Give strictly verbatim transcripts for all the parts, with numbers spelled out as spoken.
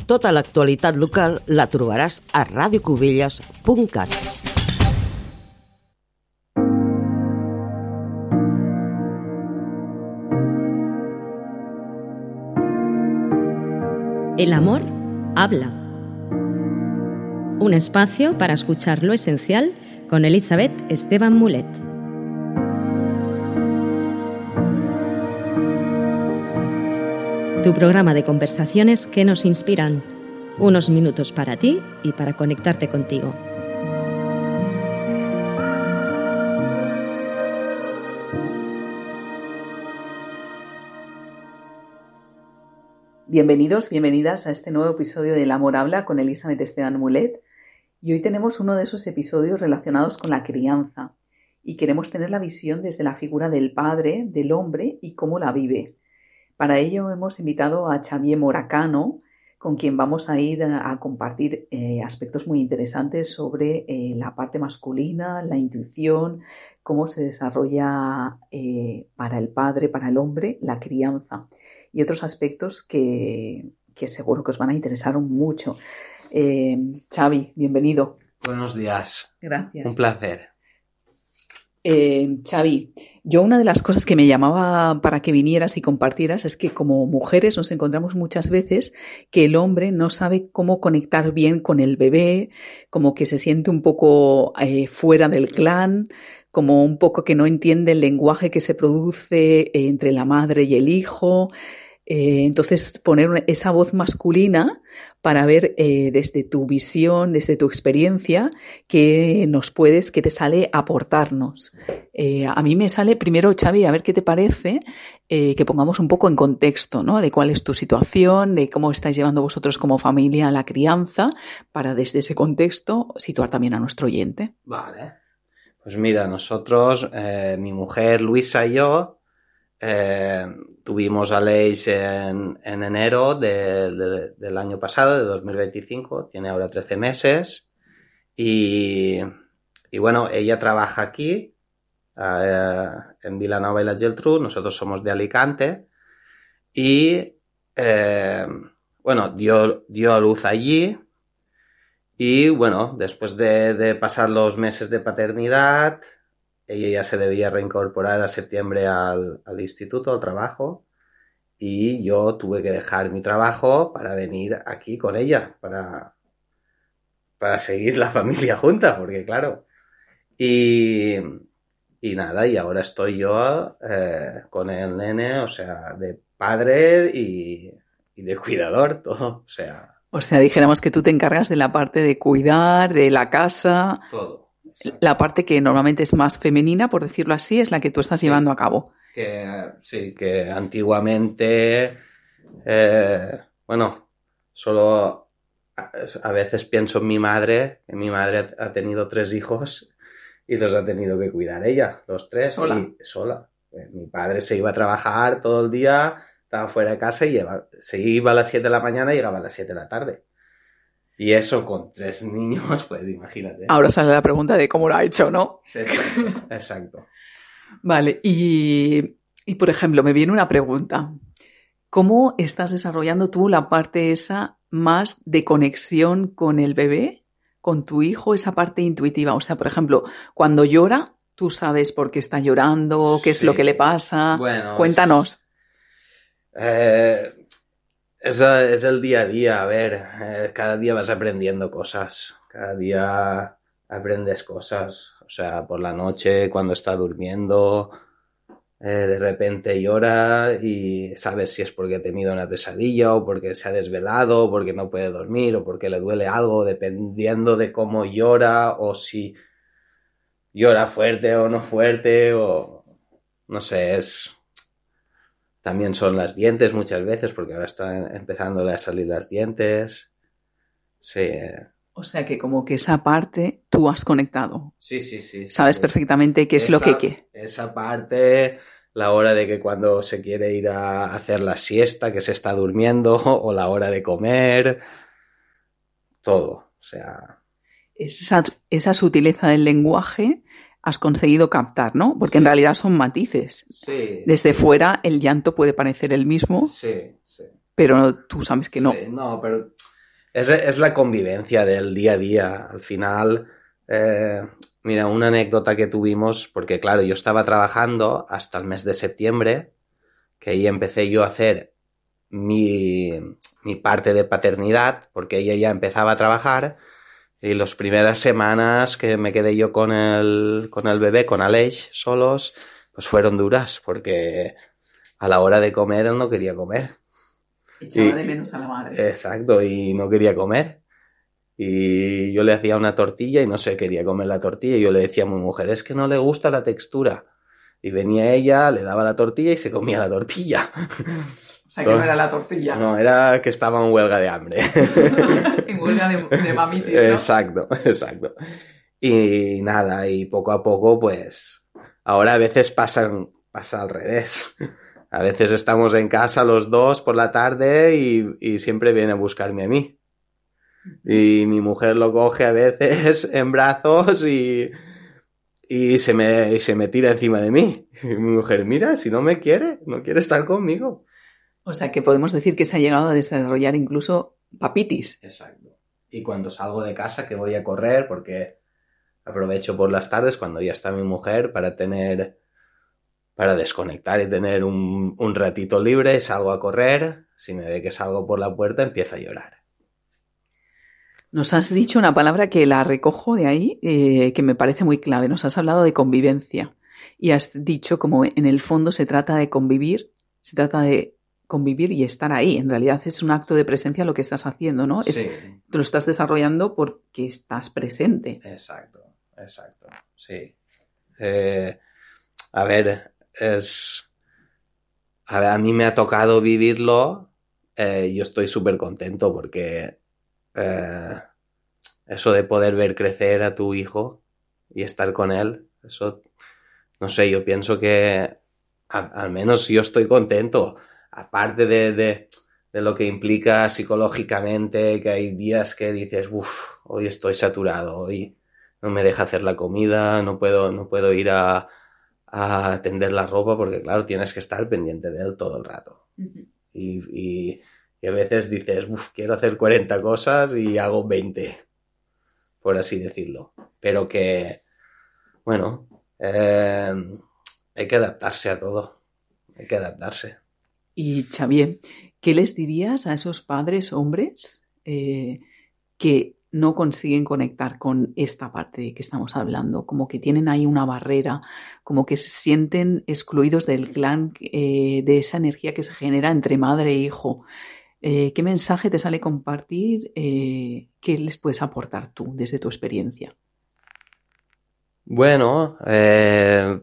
Tota l'actualitat local la trobaràs a radio cubelles punt cat. El amor habla. Un espacio para escuchar lo esencial con Elizabeth Esteban Mulet. Tu programa de conversaciones que nos inspiran. Unos minutos para ti y para conectarte contigo. Bienvenidos, bienvenidas a este nuevo episodio de El Amor Habla con Elizabeth Esteban Mulet. Y hoy tenemos uno de esos episodios relacionados con la crianza. Y queremos tener la visión desde la figura del padre, del hombre y cómo la vive. Para ello hemos invitado a Xavier Moracano, con quien vamos a ir a, a compartir eh, aspectos muy interesantes sobre eh, la parte masculina, la intuición, cómo se desarrolla eh, para el padre, para el hombre, la crianza y otros aspectos que, que seguro que os van a interesar mucho. Eh, Xavi, bienvenido. Buenos días. Gracias. Un placer. Eh, Xavi, yo una de las cosas que me llamaba para que vinieras y compartieras es que como mujeres nos encontramos muchas veces que el hombre no sabe cómo conectar bien con el bebé, como que se siente un poco eh, fuera del clan, como un poco que no entiende el lenguaje que se produce eh, entre la madre y el hijo. Eh, entonces poner esa voz masculina para ver eh, desde tu visión, desde tu experiencia, qué nos puedes, qué te sale aportarnos. Eh, a mí me sale primero, Xavi, a ver qué te parece, eh, que pongamos un poco en contexto, ¿no? De cuál es tu situación, de cómo estáis llevando vosotros como familia la crianza, para desde ese contexto situar también a nuestro oyente. Vale. Pues mira, nosotros, eh, mi mujer Luisa y yo, Eh, tuvimos a Aleix en, en enero de, de, del año pasado, de dos mil veinticinco, tiene ahora trece meses y, y bueno, ella trabaja aquí eh, en Vilanova y la Geltrú, nosotros somos de Alicante y eh, bueno, dio, dio a luz allí y bueno, después de, de pasar los meses de paternidad, ella ya se debía reincorporar a septiembre al, al instituto, al trabajo, y yo tuve que dejar mi trabajo para venir aquí con ella, para, para seguir la familia junta, porque claro. Y, y nada, y ahora estoy yo eh, con el nene, o sea, de padre y, y de cuidador, todo, o sea. O sea, dijéramos que tú te encargas de la parte de cuidar, de la casa. Todo. Exacto. La parte que normalmente es más femenina, por decirlo así, es la que tú estás sí, llevando a cabo. Que, sí, que antiguamente, eh, bueno, solo a, a veces pienso en mi madre, que mi madre ha tenido tres hijos y los ha tenido que cuidar ella, los tres, sola. Y sola. Mi padre se iba a trabajar todo el día, estaba fuera de casa y lleva, se iba a las siete de la mañana y llegaba a las siete de la tarde. Y eso con tres niños, pues imagínate. Ahora sale la pregunta de cómo lo ha hecho, ¿no? Sí, exacto. exacto. Vale, y, y por ejemplo, me viene una pregunta. ¿Cómo estás desarrollando tú la parte esa más de conexión con el bebé, con tu hijo, esa parte intuitiva? O sea, por ejemplo, cuando llora, ¿tú sabes por qué está llorando? ¿Qué es sí. lo que le pasa? Bueno, cuéntanos. Eh... Es, es el día a día, a ver, eh, cada día vas aprendiendo cosas, cada día aprendes cosas, o sea, por la noche cuando está durmiendo, eh, de repente llora y sabes si es porque ha tenido una pesadilla o porque se ha desvelado o porque no puede dormir o porque le duele algo, dependiendo de cómo llora o si llora fuerte o no fuerte o no sé, es... También son las dientes muchas veces, porque ahora están empezándole a salir las dientes. Sí. O sea que como que esa parte tú has conectado. Sí, sí, sí. Sabes sí. perfectamente qué es esa, lo que quiere. Esa parte, la hora de que cuando se quiere ir a hacer la siesta, que se está durmiendo, o la hora de comer, todo. O sea... Esa, esa sutileza del lenguaje has conseguido captar, ¿no? Porque sí. en realidad son matices. Sí. Desde fuera el llanto puede parecer el mismo, sí, sí. pero tú sabes que no. Sí, no, pero Es, es la convivencia del día a día. Al final, eh, mira, una anécdota que tuvimos, porque claro, yo estaba trabajando hasta el mes de septiembre, que ahí empecé yo a hacer mi, mi parte de paternidad, porque ella ya empezaba a trabajar, y las primeras semanas que me quedé yo con el, con el bebé, con Aleix, solos, pues fueron duras, porque a la hora de comer él no quería comer. Echaba y, de menos a la madre. Exacto, y no quería comer. Y yo le hacía una tortilla y no se quería comer la tortilla. Y yo le decía a mi mujer, es que no le gusta la textura. Y venía ella, le daba la tortilla y se comía la tortilla. O sea, que no era la tortilla. No, era que estaba en huelga de hambre. En huelga de, de mamitis, ¿no? Exacto, exacto. Y nada, y poco a poco, pues, ahora a veces pasan, pasa al revés. A veces estamos en casa los dos por la tarde y, y siempre viene a buscarme a mí. Y mi mujer lo coge a veces en brazos y, y, se me, y se me tira encima de mí. Y mi mujer, mira, si no me quiere, no quiere estar conmigo. O sea, que podemos decir que se ha llegado a desarrollar incluso papitis. Exacto. Y cuando salgo de casa, que voy a correr, porque aprovecho por las tardes cuando ya está mi mujer para tener, para desconectar y tener un, un ratito libre, salgo a correr. Si me ve que salgo por la puerta, empieza a llorar. Nos has dicho una palabra que la recojo de ahí, eh, que me parece muy clave. Nos has hablado de convivencia. Y has dicho como en el fondo se trata de convivir, se trata de convivir y estar ahí. En realidad es un acto de presencia lo que estás haciendo, ¿no? Sí. Es, te lo estás desarrollando porque estás presente. Exacto, exacto, sí. Eh, a ver, es... A ver, a mí me ha tocado vivirlo. Eh, yo estoy súper contento porque eh, eso de poder ver crecer a tu hijo y estar con él, eso, no sé, yo pienso que a, al menos yo estoy contento. Aparte de, de, de lo que implica psicológicamente, que hay días que dices, uff, hoy estoy saturado, hoy no me deja hacer la comida, no puedo, no puedo ir a, a tender la ropa, porque claro, tienes que estar pendiente de él todo el rato. Uh-huh. Y, y, y a veces dices, uff, quiero hacer cuarenta cosas y hago veinte, por así decirlo. Pero que, bueno, eh, hay que adaptarse a todo, hay que adaptarse. Y Xavier, ¿qué les dirías a esos padres hombres eh, que no consiguen conectar con esta parte que estamos hablando? Como que tienen ahí una barrera, como que se sienten excluidos del clan, eh, de esa energía que se genera entre madre e hijo. Eh, ¿Qué mensaje te sale compartir? Eh, ¿Qué les puedes aportar tú desde tu experiencia? Bueno, eh...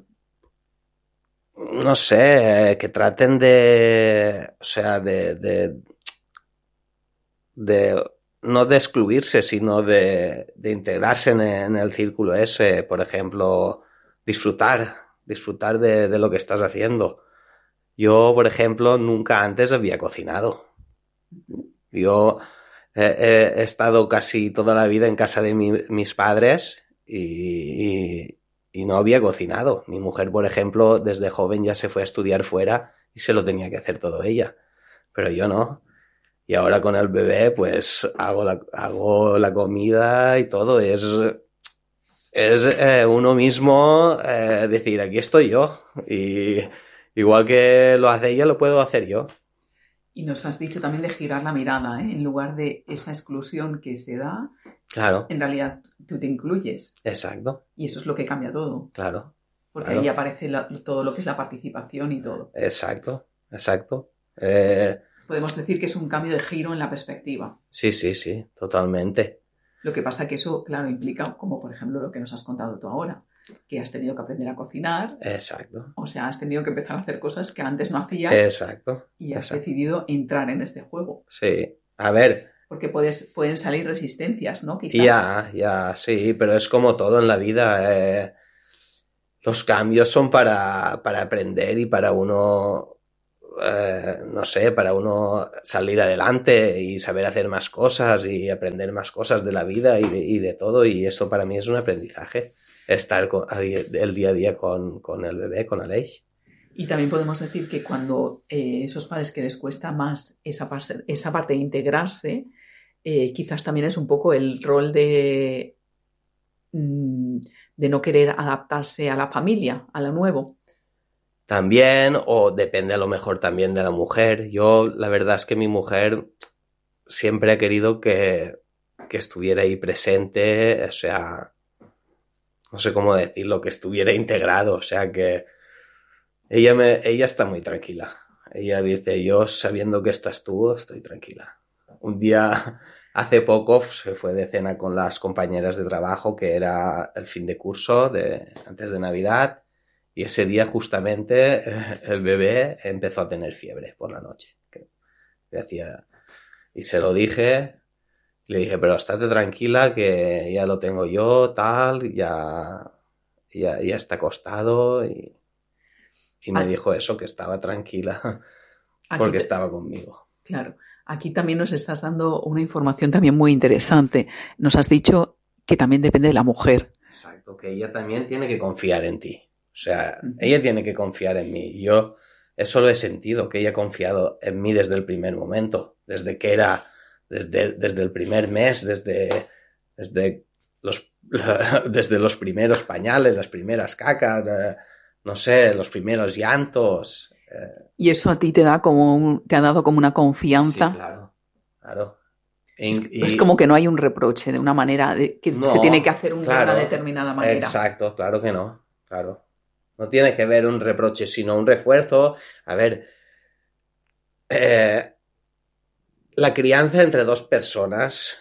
no sé, que traten de, o sea, de, de, de no de excluirse, sino de, de integrarse en, en el círculo ese. Por ejemplo, disfrutar, disfrutar de, de lo que estás haciendo. Yo, por ejemplo, nunca antes había cocinado. Yo eh, he estado casi toda la vida en casa de mi, mis padres y, y Y no había cocinado. Mi mujer, por ejemplo, desde joven ya se fue a estudiar fuera y se lo tenía que hacer todo ella. Pero yo no. Y ahora con el bebé, pues hago la, hago la comida y todo. Es, es eh, uno mismo eh, decir, aquí estoy yo. Y igual que lo hace ella, lo puedo hacer yo. Y nos has dicho también de girar la mirada, ¿eh? En lugar de esa exclusión que se da, claro, en realidad tú te incluyes. Exacto. Y eso es lo que cambia todo. Claro. Porque claro. ahí aparece la, todo lo que es la participación y todo. Exacto, exacto. Eh... Podemos decir que es un cambio de giro en la perspectiva. Sí, sí, sí, totalmente. Lo que pasa que eso, claro, implica, como por ejemplo lo que nos has contado tú ahora, que has tenido que aprender a cocinar. Exacto. O sea, has tenido que empezar a hacer cosas que antes no hacías. Exacto. Y has exacto. decidido entrar en este juego. Sí. A ver. Porque puedes, pueden salir resistencias, ¿no? Quizás. Ya, ya, sí, pero es como todo en la vida. Eh, los cambios son para, para aprender y para uno, eh, no sé, para uno salir adelante y saber hacer más cosas y aprender más cosas de la vida y de, y de todo. Y eso para mí es un aprendizaje. Estar con, el día a día con, con el bebé, con Aleix. Y también podemos decir que cuando eh, esos padres que les cuesta más esa, esa parte de integrarse, eh, quizás también es un poco el rol de, de no querer adaptarse a la familia, a lo nuevo. También, o depende a lo mejor también de la mujer. Yo, la verdad es que mi mujer siempre ha querido que, que estuviera ahí presente, o sea, no sé cómo decirlo, que estuviera integrado, o sea que ella, me, ella está muy tranquila. Ella dice, yo sabiendo que estás tú, estoy tranquila. Un día, hace poco, se fue de cena con las compañeras de trabajo, que era el fin de curso de, antes de Navidad, y ese día justamente el bebé empezó a tener fiebre por la noche. Que hacía, y se lo dije, le dije, pero estate tranquila que ya lo tengo yo, tal, ya, ya, ya está acostado, y, y me ah. dijo eso, que estaba tranquila porque te... estaba conmigo. Claro. Aquí también nos estás dando una información también muy interesante. Nos has dicho que también depende de la mujer. Exacto, que ella también tiene que confiar en ti. O sea, uh-huh. ella tiene que confiar en mí. Yo eso lo he sentido, que ella ha confiado en mí desde el primer momento, desde que era, desde, desde el primer mes, desde, desde, los, desde los primeros pañales, las primeras cacas, eh, no sé, los primeros llantos. Eh. Y eso a ti te da como un, te ha dado como una confianza. Sí, claro, claro. Es, y, es como que no hay un reproche de una manera, de, que no, se tiene que hacer un, claro, de una determinada manera. Exacto, claro que no, claro. No tiene que ver un reproche, sino un refuerzo. A ver, eh, la crianza entre dos personas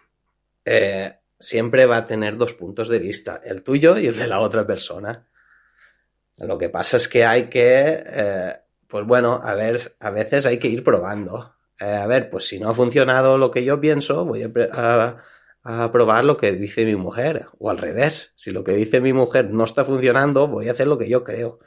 eh, siempre va a tener dos puntos de vista, el tuyo y el de la otra persona. Lo que pasa es que hay que, eh, pues bueno, a ver, a veces hay que ir probando. Eh, a ver, pues si no ha funcionado lo que yo pienso, voy a, a, a probar lo que dice mi mujer, o al revés, si lo que dice mi mujer no está funcionando, voy a hacer lo que yo creo.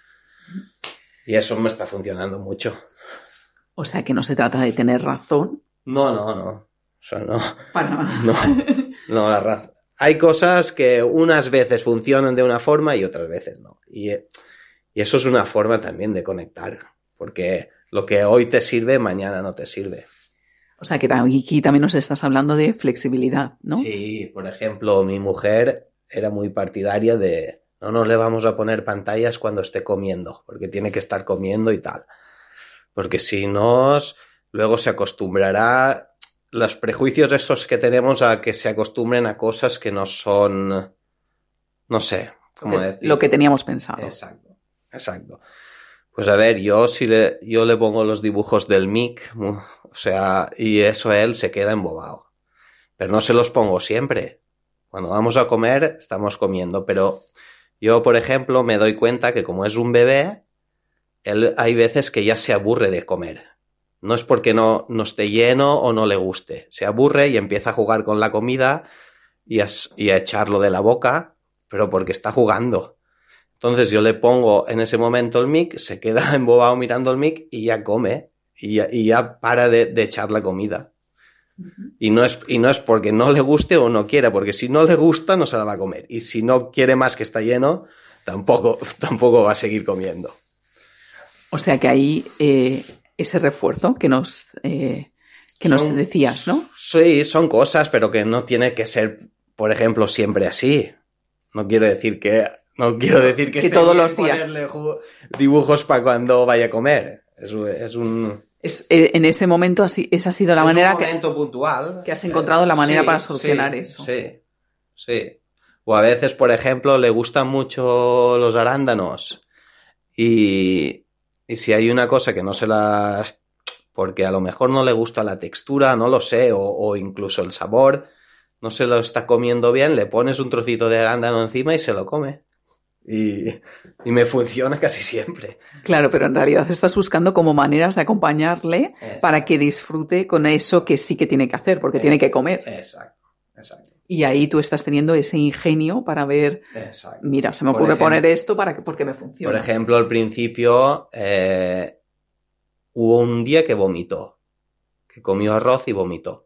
Y eso me está funcionando mucho. O sea que no se trata de tener razón. No, no, no. O sea, no. Para nada. No, no, la razón. Hay cosas que unas veces funcionan de una forma y otras veces no. Y, y eso es una forma también de conectar, porque lo que hoy te sirve, mañana no te sirve. O sea que aquí también nos estás hablando de flexibilidad, ¿no? Sí, por ejemplo, mi mujer era muy partidaria de no nos le vamos a poner pantallas cuando esté comiendo, porque tiene que estar comiendo y tal. Porque si no, luego se acostumbrará, los prejuicios estos que tenemos a que se acostumbren a cosas que no son, no sé, ¿cómo decir? Lo que teníamos pensado. Exacto, exacto. Pues a ver, yo si le, yo le pongo los dibujos del Mick, o sea, y eso él se queda embobado. Pero no se los pongo siempre. Cuando vamos a comer, estamos comiendo. Pero yo, por ejemplo, me doy cuenta que como es un bebé, él hay veces que ya se aburre de comer. No es porque no, no esté lleno o no le guste. Se aburre y empieza a jugar con la comida y a, y a echarlo de la boca, pero porque está jugando. Entonces yo le pongo en ese momento el mic, se queda embobado mirando el mic y ya come. Y ya, y ya para de, de echar la comida. Uh-huh. Y no es, y no es porque no le guste o no quiera, porque si no le gusta no se la va a comer. Y si no quiere más que está lleno, tampoco, tampoco va a seguir comiendo. O sea que ahí eh, ese refuerzo que nos, eh, que nos son, decías, ¿no? Sí, son cosas, pero que no tiene que ser, por ejemplo, siempre así. No quiero decir que... No quiero decir que, que esté todos bien los días ponerle dibujos para cuando vaya a comer. Es, es un... Es, en ese momento así, esa ha sido la es manera un momento que, puntual. que has encontrado la manera sí, para solucionar sí, eso. Sí, sí. O a veces, por ejemplo, le gustan mucho los arándanos y, y si hay una cosa que no se las... porque a lo mejor no le gusta la textura, no lo sé, o, o incluso el sabor, no se lo está comiendo bien, le pones un trocito de arándano encima y se lo come. Y, y me funciona casi siempre. Claro, pero en realidad estás buscando como maneras de acompañarle exacto. para que disfrute con eso que sí que tiene que hacer, porque exacto. tiene que comer. Exacto, exacto. Y ahí tú estás teniendo ese ingenio para ver, exacto. mira, se me ocurre ejemplo, poner esto para que, porque me funciona. Por ejemplo, al principio eh, hubo un día que vomitó, que comió arroz y vomitó.